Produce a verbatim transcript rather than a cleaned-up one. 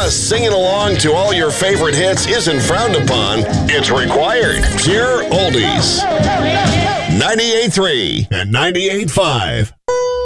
Plus, singing along to all your favorite hits isn't frowned upon, it's required. Pure oldies. ninety-eight point three and ninety-eight point five.